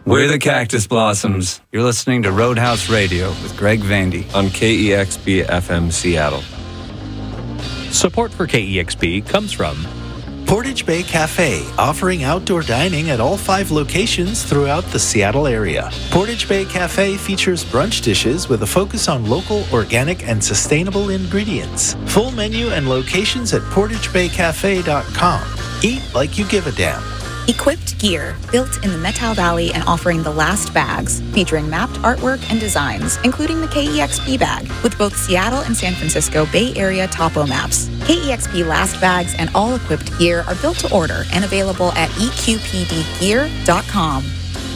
We're the Cactus Blossoms. You're listening to Roadhouse Radio with Greg Vandy on KEXP FM Seattle. Support for KEXP comes from Portage Bay Cafe, offering outdoor dining at all 5 locations throughout the Seattle area. Portage Bay Cafe features brunch dishes with a focus on local, organic, and sustainable ingredients. Full menu and locations at portagebaycafe.com. Eat like you give a damn. Equipped Gear, built in the Methow Valley and offering the last bags, featuring mapped artwork and designs, including the KEXP bag, with both Seattle and San Francisco Bay Area topo maps. KEXP last bags and all equipped gear are built to order and available at eqpdgear.com.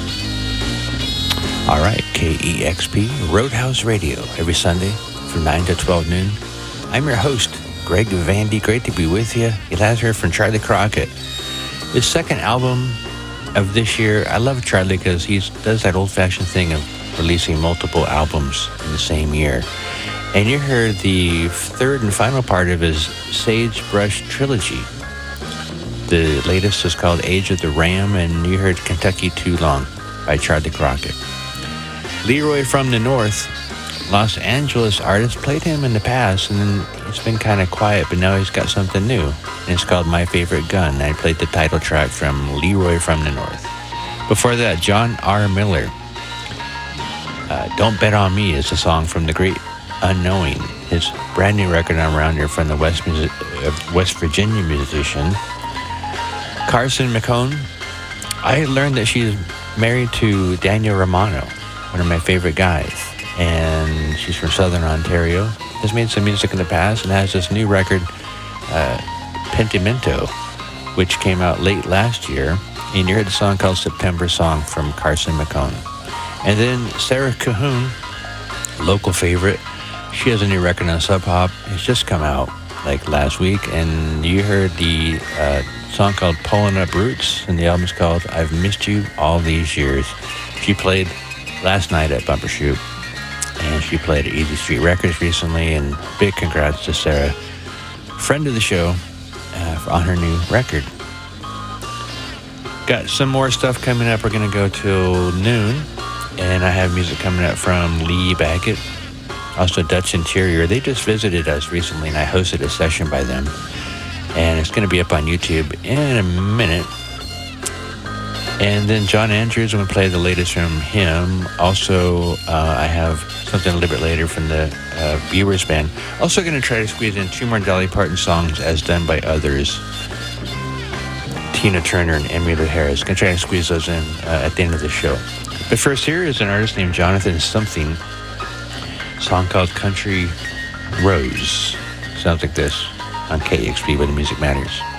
All right, KEXP Roadhouse Radio, every Sunday from 9 to 12 noon. I'm your host, Greg Vandy. Great to be with you. You last heard from Charlie Crockett. His second album of this year. I love Charlie because he does that old-fashioned thing of releasing multiple albums in the same year. And you heard the third and final part of his Sagebrush Trilogy. The latest is called Age of the Ram, and you heard Kentucky Too Long by Charlie Crockett. Leroy from the North, Los Angeles artist, played him in the past, and then it's been kind of quiet, but now he's got something new. And it's called My Favorite Gun. I played the title track from Leroy from the North. Before that, John R. Miller. Don't Bet on Me is a song from The Great Unknowing, his brand new record on around here from the West Virginia musician. Carson McCone. I learned that she's married to Daniel Romano, one of my favorite guys. And she's from Southern Ontario. Has made some music in the past and has this new record, Pentimento, which came out late last year. And you heard the song called September Song from Carson McCone. And then Sarah Cahoon, local favorite. She has a new record on Sub Pop. It's just come out like last week. And you heard the song called Pulling Up Roots. And the album's called I've Missed You All These Years. She played last night at Bumbershoot. And she played at Easy Street Records recently, and big congrats to Sarah, friend of the show, on her new record. Got some more stuff coming up. We're going to go till noon, and I have music coming up from Lee Baggett, also Dutch Interior. They just visited us recently, and I hosted a session by them, and it's going to be up on YouTube in a minute. And then John Andrews, I'm going to play the latest from him. Also, I have something a little bit later from the Viewers Band. Also going to try to squeeze in 2 more Dolly Parton songs as done by others. Tina Turner and Emmylou Harris. Going to try to squeeze those in at the end of the show. But first, here is an artist named Jonathan Something. A song called Country Rose. Sounds like this on KEXP, where the music matters.